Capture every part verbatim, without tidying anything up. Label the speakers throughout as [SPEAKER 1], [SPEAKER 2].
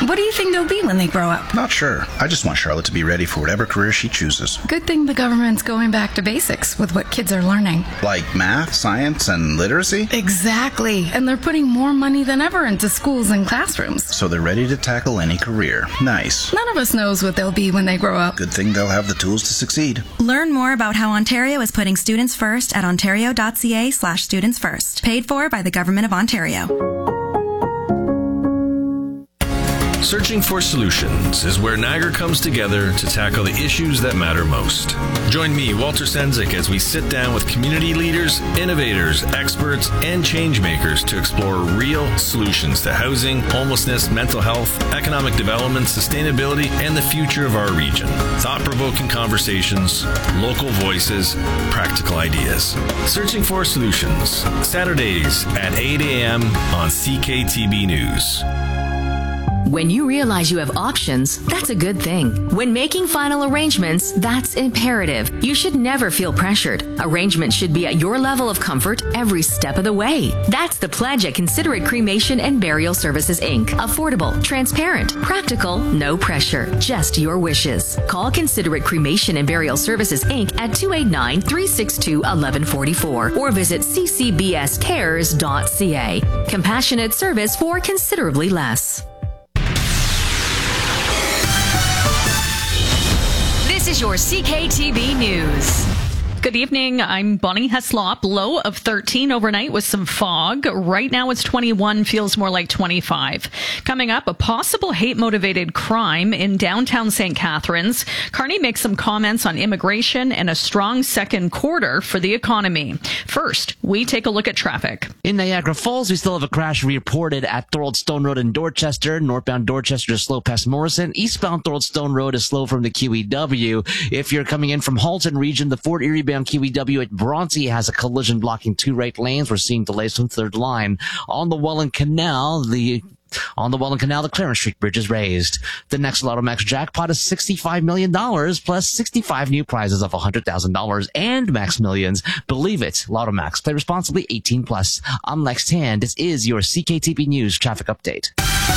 [SPEAKER 1] What do you think they'll be when they grow up?
[SPEAKER 2] Not sure. I just want Charlotte to be ready for whatever career she chooses.
[SPEAKER 1] Good thing the government's going back to basics with what kids are learning.
[SPEAKER 2] Like math, science, and literacy?
[SPEAKER 1] Exactly. And they're putting more money than ever into schools and classrooms.
[SPEAKER 2] So they're ready to tackle any career. Nice.
[SPEAKER 1] None of us knows what they'll be when they grow up.
[SPEAKER 2] Good thing they'll have the tools to succeed.
[SPEAKER 3] Learn more about how Ontario is putting students first at ontario.ca slash students first. Paid for by the Government of Ontario.
[SPEAKER 4] Searching for Solutions is where Niagara comes together to tackle the issues that matter most. Join me, Walter Sendzik, as we sit down with community leaders, innovators, experts, and change makers to explore real solutions to housing, homelessness, mental health, economic development, sustainability, and the future of our region. Thought-provoking conversations, local voices, practical ideas. Searching for Solutions, Saturdays at eight a.m. on C K T B News.
[SPEAKER 5] When you realize you have options, that's a good thing. When making final arrangements, that's imperative. You should never feel pressured. Arrangements should be at your level of comfort every step of the way. That's the pledge at Considerate Cremation and Burial Services, Incorporated. Affordable, transparent, practical, no pressure, just your wishes. Call Considerate Cremation and Burial Services, Incorporated at two eight nine, three six two, one one four four or visit c c b s cares dot c a. Compassionate service for considerably less. This is your C K T B News.
[SPEAKER 6] Good evening. I'm Bonnie Heslop. Low of thirteen overnight with some fog. Right now it's twenty-one, feels more like twenty-five. Coming up, a possible hate-motivated crime in downtown Saint Catharines. Carney makes some comments on immigration and a strong second quarter for the economy. First, we take a look at traffic.
[SPEAKER 7] In Niagara Falls, we still have a crash reported at Thorold Stone Road in Dorchester. Northbound Dorchester is slow past Morrison. Eastbound Thorold Stone Road is slow from the Q E W. If you're coming in from Halton region, the Fort Erie bound Q E W at Bronte has a collision blocking two right lanes. We're seeing delays from third line. On the Welland Canal, the On the Welland Canal, the Clarence Street Bridge is raised. The next Lotto Max jackpot is sixty-five million dollars plus sixty-five new prizes of one hundred thousand dollars and Max Millions. Believe it. Lotto Max. Play responsibly, eighteen plus. I'm Lex Tan. This is your C K T B News traffic update.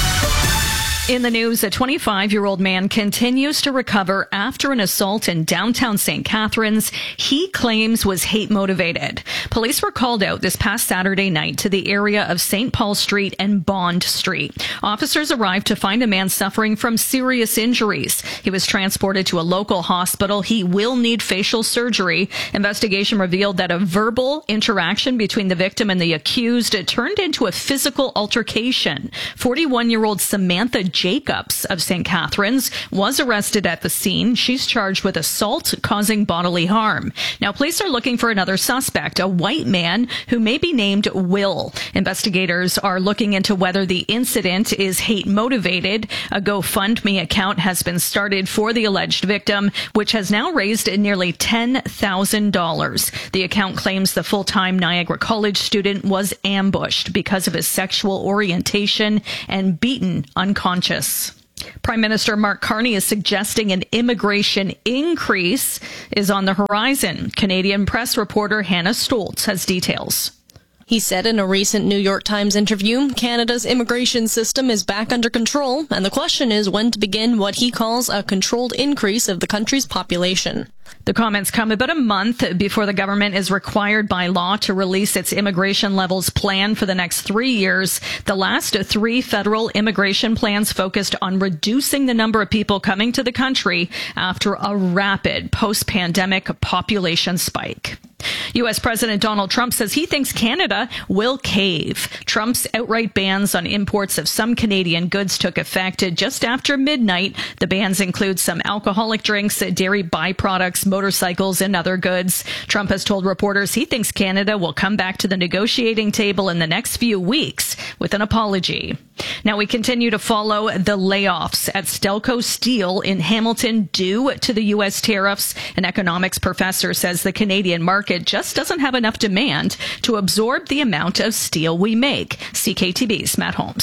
[SPEAKER 6] In the news, a twenty-five-year-old man continues to recover after an assault in downtown Saint Catharines he claims was hate-motivated. Police were called out this past Saturday night to the area of Saint Paul Street and Bond Street. Officers arrived to find a man suffering from serious injuries. He was transported to a local hospital. He will need facial surgery. Investigation revealed that a verbal interaction between the victim and the accused turned into a physical altercation. forty-one-year-old Samantha Jacobs of Saint Catharines was arrested at the scene. She's charged with assault causing bodily harm. Now, police are looking for another suspect, a white man who may be named Will. Investigators are looking into whether the incident is hate motivated. A GoFundMe account has been started for the alleged victim, which has now raised nearly ten thousand dollars. The account claims the full-time Niagara College student was ambushed because of his sexual orientation and beaten unconscious. Prime Minister Mark Carney is suggesting an immigration increase is on the horizon. Canadian press reporter Hannah Stoltz has details.
[SPEAKER 8] He said in a recent New York Times interview, Canada's immigration system is back under control, and the question is when to begin what he calls a controlled increase of the country's population.
[SPEAKER 6] The comments come about a month before the government is required by law to release its immigration levels plan for the next three years. The last three federal immigration plans focused on reducing the number of people coming to the country after a rapid post-pandemic population spike. U S President Donald Trump says he thinks Canada will cave. Trump's outright bans on imports of some Canadian goods took effect just after midnight. The bans include some alcoholic drinks, dairy byproducts, motorcycles, and other goods. Trump has told reporters he thinks Canada will come back to the negotiating table in the next few weeks with an apology. Now we continue to follow the layoffs at Stelco Steel in Hamilton due to the U S tariffs. An economics professor says the Canadian market just doesn't have enough demand to absorb the amount of steel we make. C K T B's Matt Holmes.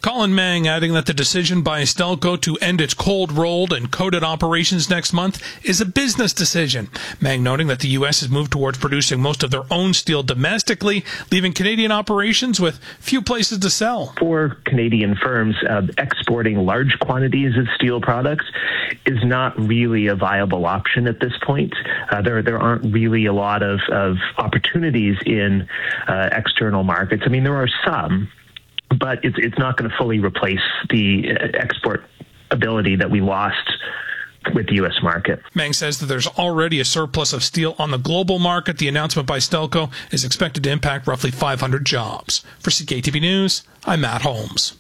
[SPEAKER 9] Colin Mang adding that the decision by Stelco to end its cold-rolled and coated operations next month is a business decision. Mang noting that the U S has moved towards producing most of their own steel domestically, leaving Canadian operations with few places to sell.
[SPEAKER 10] For Canadian firms, uh, exporting large quantities of steel products is not really a viable option at this point. Uh, there, there aren't really a lot of, of opportunities in uh, external markets. I mean, there are some, but it's it's not going to fully replace the export ability that we lost with the U S market.
[SPEAKER 9] Mang says that there's already a surplus of steel on the global market. The announcement by Stelco is expected to impact roughly five hundred jobs. For C K T V News, I'm Matt Holmes.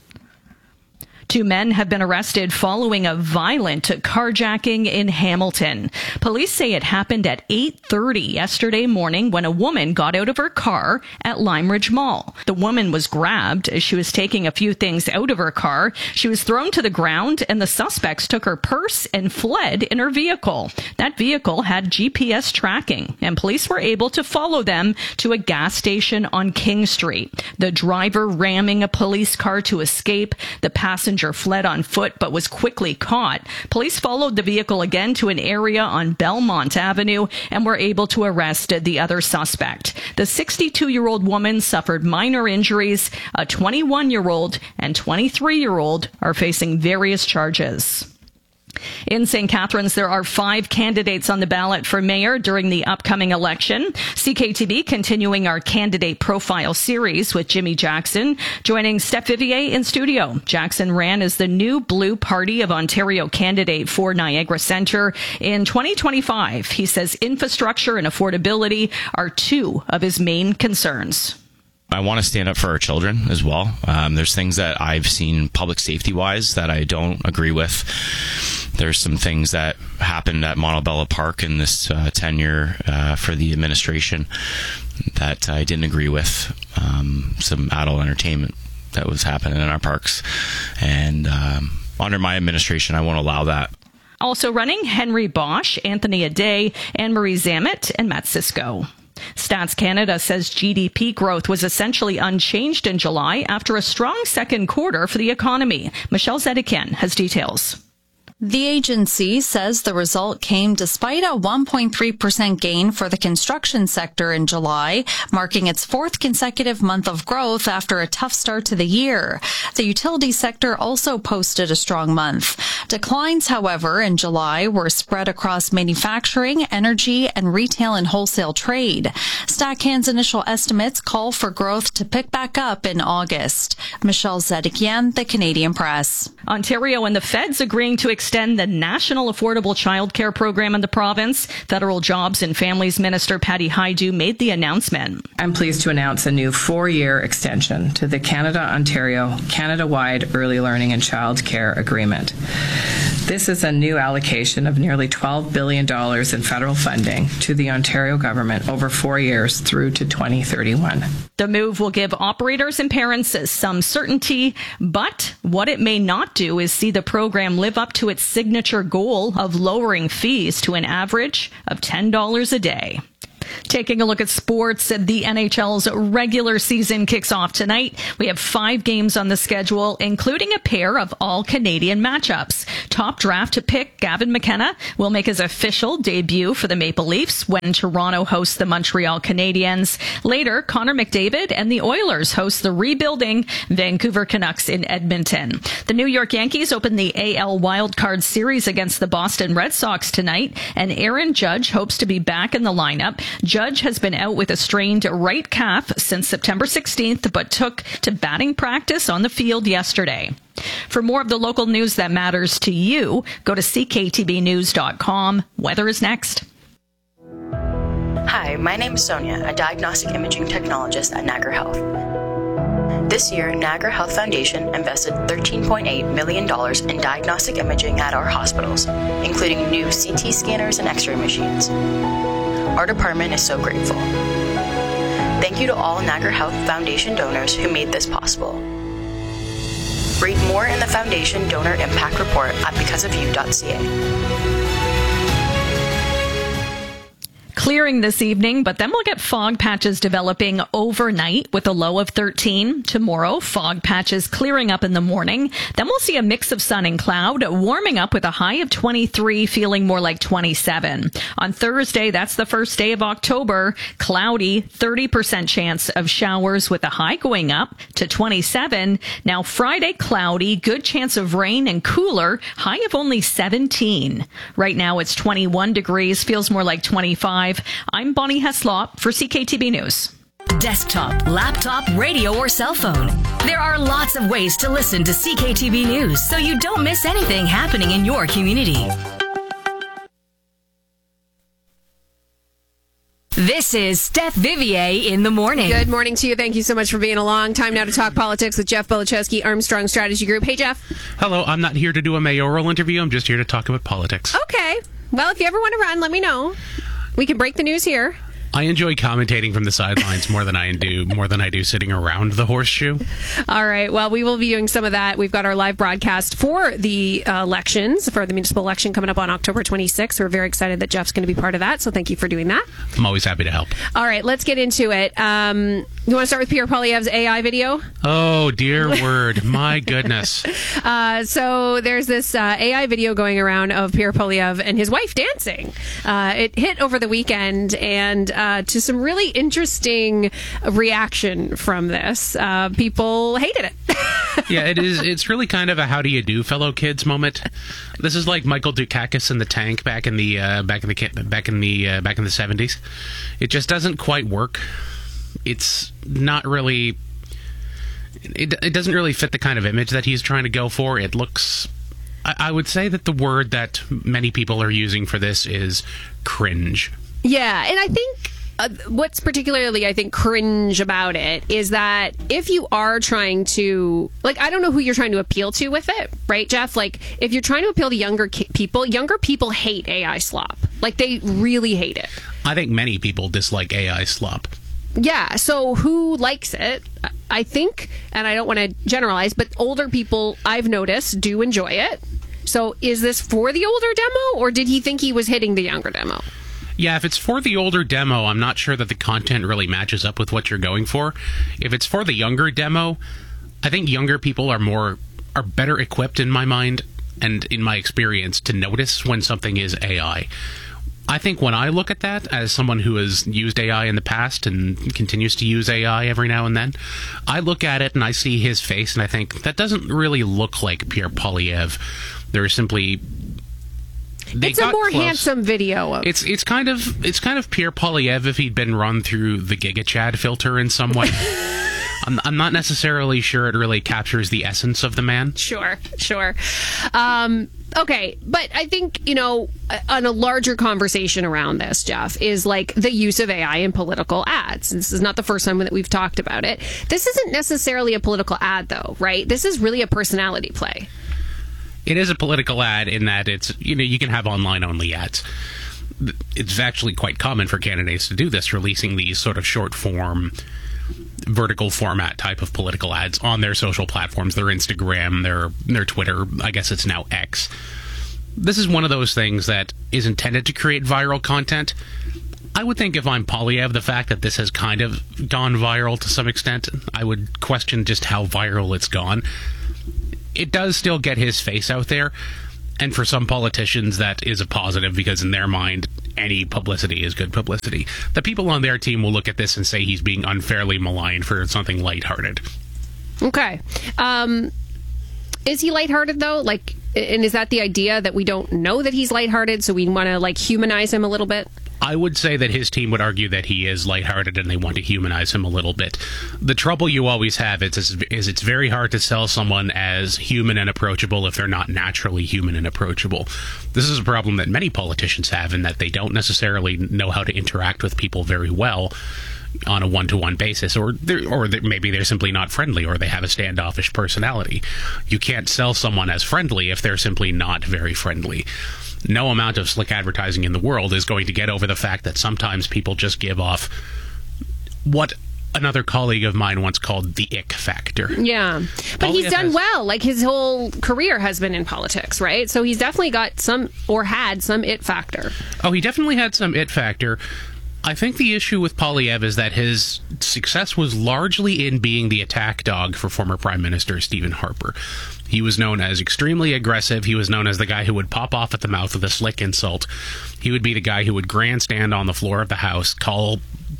[SPEAKER 6] Two men have been arrested following a violent carjacking in Hamilton. Police say it happened at eight thirty yesterday morning when a woman got out of her car at Lime Ridge Mall. The woman was grabbed as she was taking a few things out of her car. She was thrown to the ground and the suspects took her purse and fled in her vehicle. That vehicle had G P S tracking and police were able to follow them to a gas station on King Street. The driver ramming a police car to escape. The passenger fled on foot but was quickly caught. Police followed the vehicle again to an area on Belmont Avenue and were able to arrest the other suspect. The sixty-two-year-old woman suffered minor injuries. A twenty-one-year-old and twenty-three-year-old are facing various charges. In Saint Catharines, there are five candidates on the ballot for mayor during the upcoming election. C K T V continuing our candidate profile series with Jimmy Jackson, joining Steph Vivier in studio. Jackson ran as the new Blue Party of Ontario candidate for Niagara Centre in twenty twenty-five. He says infrastructure and affordability are two of his main concerns.
[SPEAKER 11] I want to stand up for our children as well. Um, there's things that I've seen public safety-wise that I don't agree with. There's some things that happened at Montebello Park in this uh, tenure uh, for the administration that I didn't agree with. Um, some adult entertainment that was happening in our parks. And um, under my administration, I won't allow that.
[SPEAKER 6] Also running, Henry Bosch, Anthony Aday, Anne-Marie Zamet, and Matt Cisco. Stats Canada says G D P growth was essentially unchanged in July after a strong second quarter for the economy. Michelle Zedekian has details.
[SPEAKER 12] The agency says the result came despite a one point three percent gain for the construction sector in July, marking its fourth consecutive month of growth after a tough start to the year. The utility sector also posted a strong month. Declines, however, in July were spread across manufacturing, energy, and retail and wholesale trade. StatCan's initial estimates call for growth to pick back up in August. Michelle Zedekian, The Canadian Press.
[SPEAKER 6] Ontario and the feds agreeing to extend the National Affordable Childcare Program in the province. Federal Jobs and Families Minister Patty Hajdu made the announcement.
[SPEAKER 13] I'm pleased to announce a new four-year extension to the Canada-Ontario Canada-wide Early Learning and Child Care Agreement. This is a new allocation of nearly twelve billion dollars in federal funding to the Ontario government over four years through to twenty thirty-one.
[SPEAKER 6] The move will give operators and parents some certainty, but what it may not do is see the program live up to its signature goal of lowering fees to an average of ten dollars a day. Taking a look at sports, the N H L's regular season kicks off tonight. We have five games on the schedule, including a pair of all-Canadian matchups. Top draft pick Gavin McKenna will make his official debut for the Maple Leafs when Toronto hosts the Montreal Canadiens. Later, Connor McDavid and the Oilers host the rebuilding Vancouver Canucks in Edmonton. The New York Yankees open the A L Wildcard Series against the Boston Red Sox tonight, and Aaron Judge hopes to be back in the lineup. Judge has been out with a strained right calf since September sixteenth, but took to batting practice on the field yesterday. For more of the local news that matters to you, go to c k t b news dot com. Weather is next.
[SPEAKER 14] Hi, my name is Sonia, a diagnostic imaging technologist at Niagara Health. This year, Niagara Health Foundation invested thirteen point eight million dollars in diagnostic imaging at our hospitals, including new C T scanners and X-ray machines. Our department is so grateful. Thank you to all Niagara Health Foundation donors who made this possible. Read more in the Foundation Donor Impact Report at because of you dot c a.
[SPEAKER 6] Clearing this evening, but then we'll get fog patches developing overnight with a low of thirteen. Tomorrow, fog patches clearing up in the morning. Then we'll see a mix of sun and cloud, warming up with a high of twenty-three, feeling more like twenty-seven. On Thursday, that's the first day of October, cloudy, thirty percent chance of showers with a high going up to twenty-seven. Now Friday, cloudy, good chance of rain and cooler, high of only seventeen. Right now it's twenty-one degrees, feels more like twenty-five. I'm Bonnie Heslop for C K T B News.
[SPEAKER 15] Desktop, laptop, radio, or cell phone. There are lots of ways to listen to C K T B News so you don't miss anything happening in your community. This is Steph Vivier in the morning.
[SPEAKER 16] Good morning to you. Thank you so much for being along. Time now to talk politics with Jeff Belichowski, Armstrong Strategy Group. Hey, Jeff.
[SPEAKER 17] Hello. I'm not here to do a mayoral interview. I'm just here to talk about politics.
[SPEAKER 16] Okay. Well, if you ever want to run, let me know. We can break the news here.
[SPEAKER 17] I enjoy commentating from the sidelines more than I do more than I do sitting around the horseshoe.
[SPEAKER 16] All right. Well, we will be doing some of that. We've got our live broadcast for the uh, elections, for the municipal election coming up on October twenty-sixth. We're very excited that Jeff's going to be part of that. So thank you for doing that.
[SPEAKER 17] I'm always happy to help.
[SPEAKER 16] All right. Let's get into it. Um, you want to start with Pierre Poilievre's A I video?
[SPEAKER 17] Oh, dear word. My goodness.
[SPEAKER 16] Uh, so there's this uh, A I video going around of Pierre Poilievre and his wife dancing. Uh, it hit over the weekend, and uh, to some really interesting reaction from this. Uh, people hated it.
[SPEAKER 17] Yeah, it is. It's really kind of a "how do you do, fellow kids" moment. This is like Michael Dukakis in the Tank back in the uh, back in the back in the uh, back in the seventies. It just doesn't quite work. It's not really. It it doesn't really fit the kind of image that he's trying to go for. It looks. I, I would say that the word that many people are using for this is cringe.
[SPEAKER 16] Yeah, and I think. Uh, what's particularly, I think, cringe about it is that if you are trying to, like, I don't know who you're trying to appeal to with it, right, Jeff? Like, if you're trying to appeal to younger ki- people, younger people hate A I slop. Like, they really hate it.
[SPEAKER 17] I think many people dislike A I slop.
[SPEAKER 16] Yeah, so who likes it? I think, and I don't want to generalize, but older people, I've noticed, do enjoy it. So is this for the older demo, or did he think he was hitting the younger demo?
[SPEAKER 17] Yeah, if it's for the older demo, I'm not sure that the content really matches up with what you're going for. If it's for the younger demo, I think younger people are more are better equipped, in my mind and in my experience, to notice when something is A I. I think when I look at that, as someone who has used A I in the past and continues to use A I every now and then, I look at it and I see his face and I think, that doesn't really look like Pierre Poilievre. There is simply... They
[SPEAKER 16] it's a more
[SPEAKER 17] close.
[SPEAKER 16] handsome video. Of-
[SPEAKER 17] it's it's kind of it's kind of Pierre Poilievre if he'd been run through the GigaChad filter in some way. I'm, I'm not necessarily sure it really captures the essence of the man.
[SPEAKER 16] Sure, sure. Um, okay, but I think, you know, on a larger conversation around this, Jeff, is like the use of A I in political ads. This is not the first time that we've talked about it. This isn't necessarily a political ad, though, right? This is really a personality play.
[SPEAKER 17] It is a political ad in that it's, you know, you can have online-only ads. It's actually quite common for candidates to do this, releasing these sort of short-form, vertical format type of political ads on their social platforms, their Instagram, their their Twitter, I guess it's now X. This is one of those things that is intended to create viral content. I would think if I'm Poilievre, the fact that this has kind of gone viral to some extent, I would question just how viral it's gone. It does still get his face out there, and for some politicians that is a positive because in their mind any publicity is good publicity. The people on their team will look at this and say he's being unfairly maligned for something lighthearted.
[SPEAKER 16] Okay. Um, is he lighthearted though? Like, and is that the idea that we don't know that he's lighthearted, so we want to like humanize him a little bit?
[SPEAKER 17] I would say that his team would argue that he is lighthearted and they want to humanize him a little bit. The trouble you always have is, is it's very hard to sell someone as human and approachable if they're not naturally human and approachable. This is a problem that many politicians have in that they don't necessarily know how to interact with people very well on a one-to-one basis, or they're, or they're, maybe they're simply not friendly, or they have a standoffish personality. You can't sell someone as friendly if they're simply not very friendly. No amount of slick advertising in the world is going to get over the fact that sometimes people just give off what another colleague of mine once called the ick factor.
[SPEAKER 16] Yeah. But
[SPEAKER 17] All
[SPEAKER 16] he's done
[SPEAKER 17] has-
[SPEAKER 16] well. Like, his whole career has been in politics, right? So he's definitely got some, or had some it factor.
[SPEAKER 17] Oh, he definitely had some it factor. I think the issue with Poilievre is that his success was largely in being the attack dog for former Prime Minister Stephen Harper. He was known as extremely aggressive. He was known as the guy who would pop off at the mouth with a slick insult. He would be the guy who would grandstand on the floor of the House, call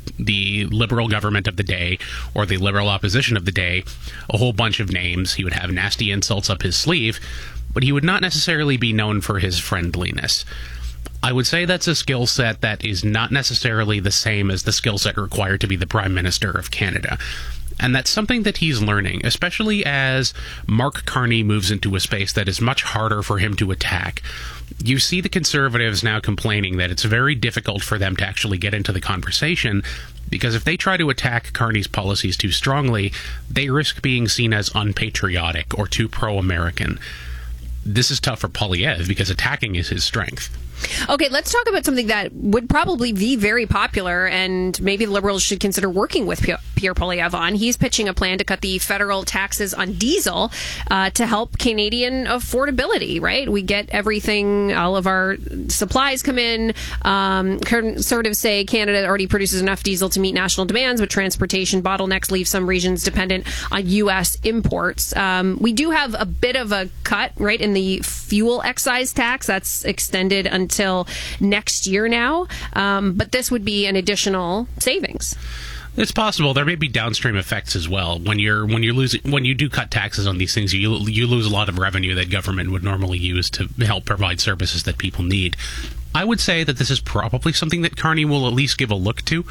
[SPEAKER 17] the Liberal government of the day or the Liberal opposition of the day a whole bunch of names. He would have nasty insults up his sleeve, but he would not necessarily be known for his friendliness. I would say that's a skill set that is not necessarily the same as the skill set required to be the Prime Minister of Canada. And that's something that he's learning, especially as Mark Carney moves into a space that is much harder for him to attack. You see the Conservatives now complaining that it's very difficult for them to actually get into the conversation, because if they try to attack Carney's policies too strongly, they risk being seen as unpatriotic or too pro-American. This is tough for Poilievre because attacking is his strength.
[SPEAKER 16] Okay, let's talk about something that would probably be very popular and maybe the Liberals should consider working with Pierre Poilievre on. He's pitching a plan to cut the federal taxes on diesel uh, to help Canadian affordability, right? We get everything, all of our supplies come in. Um, conservatives say Canada already produces enough diesel to meet national demands, but transportation bottlenecks leave some regions dependent on U S imports. Um, we do have a bit of a cut, right, in the fuel excise tax. That's extended until until next year now, um, but this would be an additional savings.
[SPEAKER 17] It's possible. There may be downstream effects as well. When you're when you're losing when you do cut taxes on these things, you you lose a lot of revenue that government would normally use to help provide services that people need. I would say that this is probably something that Carney will at least give a look to.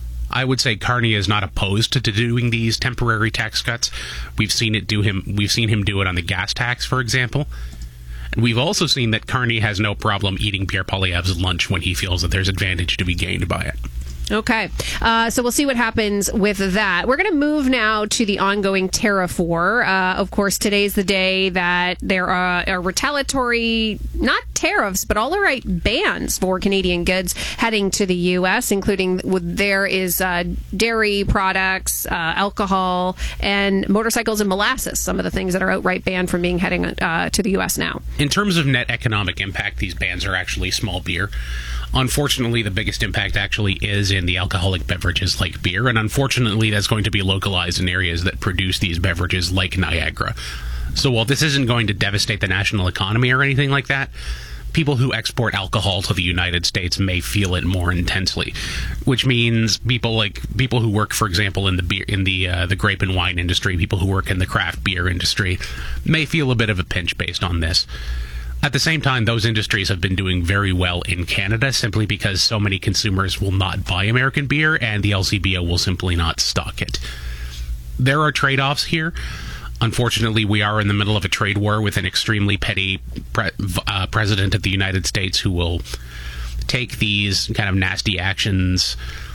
[SPEAKER 17] I would say Carney is not opposed to doing these temporary tax cuts. We've seen it do him. We've seen him do it on the gas tax, for example. And we've also seen that Carney has no problem eating Pierre Poilievre's lunch when he feels that there's advantage to be gained by it.
[SPEAKER 16] Okay, uh, so we'll see what happens with that. We're going to move now to the ongoing tariff war. Uh, of course, today's the day that there are, are retaliatory, not tariffs, but all the right bans for Canadian goods heading to the U S, including there is uh, dairy products, uh, alcohol, and motorcycles and molasses, some of the things that are outright banned from being heading uh, to the U S now.
[SPEAKER 17] In terms of net economic impact, these bans are actually small beer. Unfortunately, the biggest impact actually is in the alcoholic beverages like beer, and unfortunately that's going to be localized in areas that produce these beverages like Niagara. So while this isn't going to devastate the national economy or anything like that, people who export alcohol to the United States may feel it more intensely, which means people like people who work, for example, in the beer in the uh, the grape and wine industry, people who work in the craft beer industry, may feel a bit of a pinch based on this. At the same time, those industries have been doing very well in Canada simply because so many consumers will not buy American beer and the L C B O will simply not stock it. There are trade-offs here. Unfortunately, we are in the middle of a trade war with an extremely petty pre- uh, president of the United States who will take these kind of nasty actions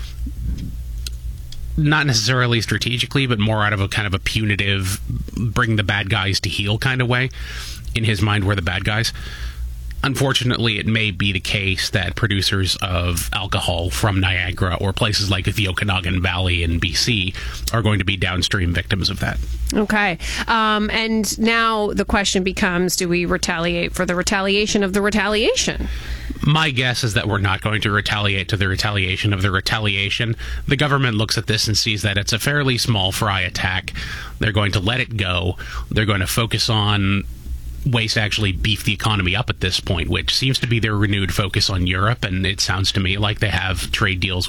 [SPEAKER 17] not necessarily strategically, but more out of a kind of a punitive, bring the bad guys to heel kind of way. In his mind, we're the bad guys. Unfortunately, it may be the case that producers of alcohol from Niagara or places like the Okanagan Valley in B C are going to be downstream victims of that.
[SPEAKER 16] Okay. Um, and now the question becomes, do we retaliate for the retaliation of the retaliation?
[SPEAKER 17] My guess is that we're not going to retaliate to the retaliation of the retaliation. The government looks at this and sees that it's a fairly small fry attack. They're going to let it go. They're going to focus on ways to actually beef the economy up at this point, which seems to be their renewed focus on Europe, and it sounds to me like they have trade deals